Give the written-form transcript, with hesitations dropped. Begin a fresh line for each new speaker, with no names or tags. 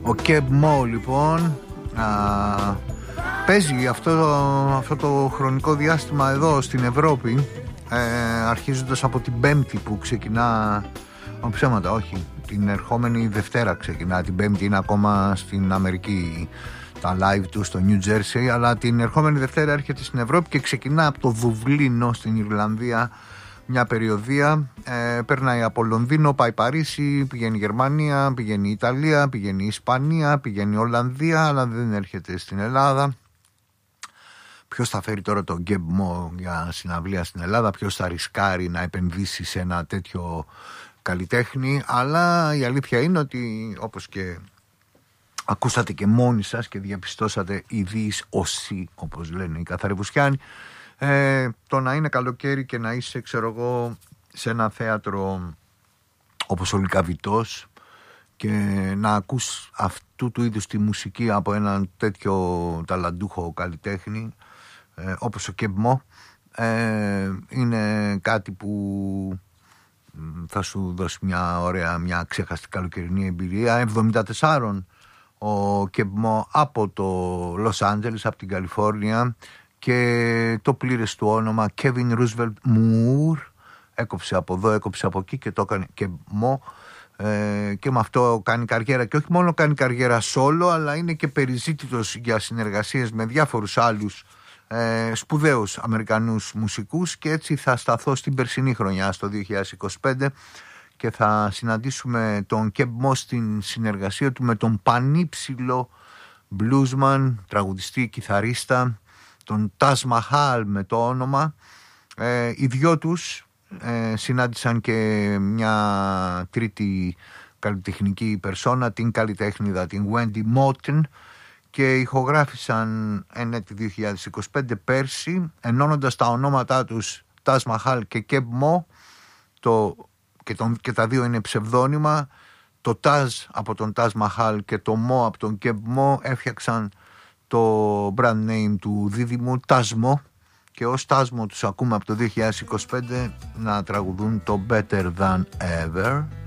Ο Keb Mo λοιπόν παίζει αυτό το χρονικό διάστημα εδώ στην Ευρώπη, αρχίζοντας από την Πέμπτη που ξεκινά, ψέματα, όχι, την ερχόμενη Δευτέρα ξεκινά, την Πέμπτη είναι ακόμα στην Αμερική τα live του στο New Jersey, αλλά την ερχόμενη Δευτέρα έρχεται στην Ευρώπη και ξεκινά από το Δουβλίνο στην Ιρλανδία μια περιοδεία, περνάει από Λονδίνο, πάει Παρίσι, πηγαίνει Γερμανία, πηγαίνει Ιταλία, πηγαίνει Ισπανία, πηγαίνει Ολλανδία, αλλά δεν έρχεται στην Ελλάδα. Ποιος θα φέρει τώρα τον Keb Mo για συναυλία στην Ελλάδα, ποιος θα ρισκάρει να επενδύσει σε ένα τέτοιο καλλιτέχνη, αλλά η αλήθεια είναι ότι, όπως και ακούσατε και μόνοι σας και διαπιστώσατε ειδείς όσοι, όπως λένε οι καθαρεβουσιάνοι, το να είναι καλοκαίρι και να είσαι, ξέρω εγώ, σε ένα θέατρο όπως ο Λυκαβητός και να ακούς αυτού του είδους τη μουσική από έναν τέτοιο ταλαντούχο καλλιτέχνη όπως ο Keb Mo, είναι κάτι που θα σου δώσει μια ωραία, μια ξέχαστη καλοκαιρινή εμπειρία. 74 ο Keb Mo από το Λος Άντζελες, από την Καλιφόρνια, και το πλήρες του όνομα Kevin Roosevelt Moore, έκοψε από εδώ, έκοψε από εκεί και το έκανε Keb Mo, και με αυτό κάνει καριέρα, και όχι μόνο κάνει καριέρα solo, αλλά είναι και περιζήτητος για συνεργασίες με διάφορους άλλους σπουδαίους Αμερικανούς μουσικούς, και έτσι θα σταθώ στην περσινή χρονιά, στο 2025, και θα συναντήσουμε τον Keb Mo στην συνεργασία του με τον πανύψηλο bluesman, τραγουδιστή, κιθαρίστα, τον Taj Mahal με το όνομα. Οι δυο τους συνάντησαν και μια τρίτη καλλιτεχνική περσόνα, την καλλιτέχνηδα, την Wendy Moten, και ηχογράφησαν έτη 2025 πέρσι, ενώνοντας τα ονόματά τους Taj Mahal και Keb Mo, και τα δύο είναι ψευδόνυμα. Το Taj από τον Taj Mahal και το Mo από τον Keb Mo έφτιαξαν το brand name του δίδυμου Tazmo, και ως Tazmo τους ακούμε από το 2025 να τραγουδούν το Better Than Ever.